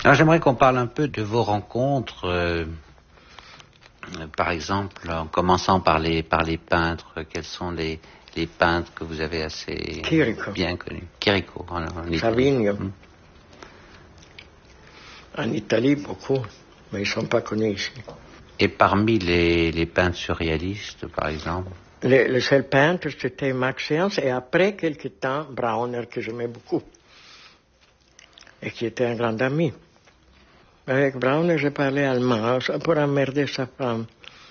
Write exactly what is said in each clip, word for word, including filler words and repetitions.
Alors j'aimerais qu'on parle un peu de vos rencontres, euh, par exemple en commençant par les, par les peintres. Quels sont les, les peintres que vous avez assez Chirico. bien connus? Chirico, en, en Italie. Savigno. Hmm. En Italie, beaucoup, mais ils ne sont pas connus ici. Et parmi les, les peintres surréalistes, par exemple? Le, le seul peintre, c'était Max Ernst, et après quelque temps, Brauner, que j'aimais beaucoup, et qui était un grand ami. Avec Brauner, j'ai parlé allemand, pour emmerder sa femme.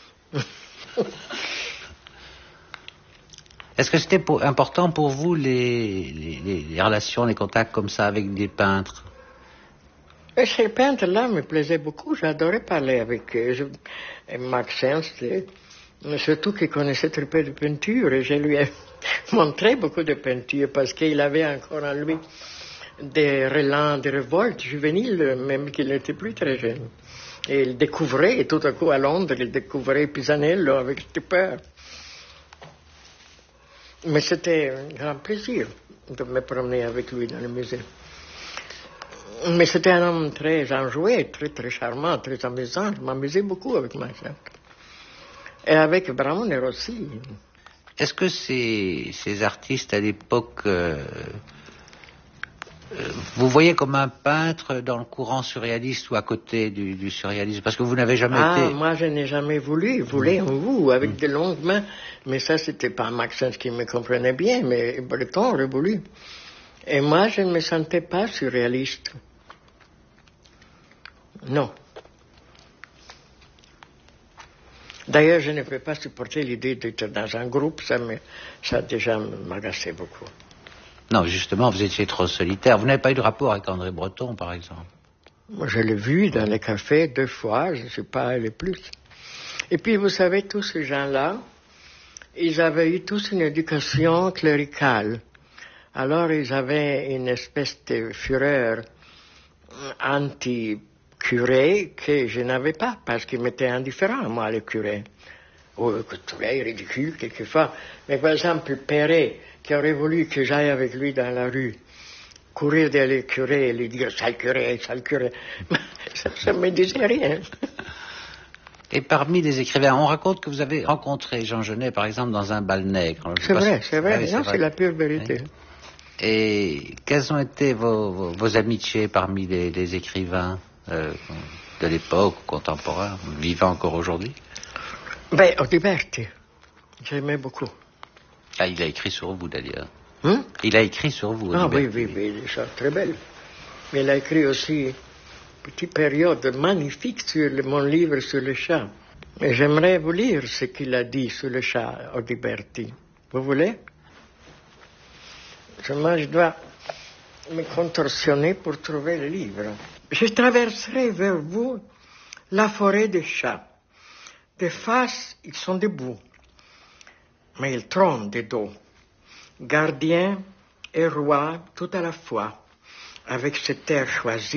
Est-ce que c'était pour, important pour vous les, les, les relations, les contacts comme ça avec des peintres? Et ces peintres-là me plaisaient beaucoup, j'adorais parler avec eux. Je, et Max Ernst, surtout qu'il connaissait très peu de peinture, et je lui ai montré beaucoup de peinture parce qu'il avait encore en lui des relents de révolte juvénile, même qu'il n'était plus très jeune. Et il découvrait, et tout à coup à Londres, il découvrait Pisanello avec stupeur. Mais c'était un grand plaisir de me promener avec lui dans le musée. Mais c'était un homme très enjoué, très, très charmant, très amusant. Je m'amusais beaucoup avec Max Ernst. Et avec Brauner aussi. Est-ce que ces, ces artistes à l'époque, euh, euh, vous voyez comme un peintre dans le courant surréaliste ou à côté du, du surréalisme? Parce que vous n'avez jamais ah, été... Ah, moi je n'ai jamais voulu. Il voulait en vous, avec mmh. de longues mains. Mais ça, c'était pas Max Ernst qui me comprenait bien, mais Breton aurait voulu. Et moi, je ne me sentais pas surréaliste. Non. D'ailleurs, je ne peux pas supporter l'idée d'être dans un groupe, ça, me, ça déjà m'agaçait beaucoup. Non, justement, vous étiez trop solitaire. Vous n'avez pas eu de rapport avec André Breton, par exemple? Moi, je l'ai vu dans les cafés deux fois, je ne suis pas allé plus. Et puis, vous savez, tous ces gens-là, ils avaient eu tous une éducation cléricale. Alors, ils avaient une espèce de fureur anti-curé que je n'avais pas, parce qu'ils m'étaient indifférents, moi, les curés. Oh, que tout est ridicule, quelquefois. Mais par exemple, Perret, qui aurait voulu que j'aille avec lui dans la rue, courir derrière les curés et lui dire « sale curé, sale curé », ça ne me disait rien. Et parmi les écrivains, on raconte que vous avez rencontré Jean Genet, par exemple, dans un bal nègre. C'est vrai, c'est vrai, ah oui, non, c'est la pure vérité. Oui. Et quelles ont été vos, vos, vos amitiés parmi les, les écrivains euh, de l'époque, contemporains, vivants encore aujourd'hui? Ben, Audiberti, j'aimais beaucoup. Ah, il a écrit sur vous, d'ailleurs. Hum? Il a écrit sur vous, Ah Audiberti. oui, oui, oui, des choses très belles. Mais il a écrit aussi une petite période magnifique sur le, mon livre sur le chat. Et j'aimerais vous lire ce qu'il a dit sur le chat, Audiberti. Vous voulez? Moi, je dois me contorsionner pour trouver le livre. Je traverserai vers vous la forêt des chats. De face, ils sont debout, mais ils trônent de dos. Gardiens et rois tout à la fois, avec cet air choisi.